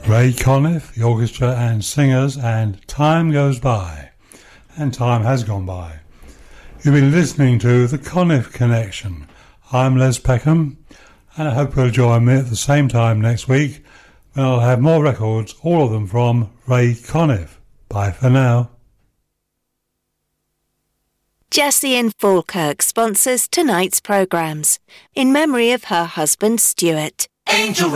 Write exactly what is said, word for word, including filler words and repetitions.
Ray Conniff, the orchestra and singers, and Time Goes By. And time has gone by. You've been listening to The Conniff Connection. I'm Les Peckham, and I hope you'll join me at the same time next week when I'll have more records, all of them from Ray Conniff. Bye for now. Jessie in Falkirk sponsors tonight's programmes in memory of her husband Stuart. Angel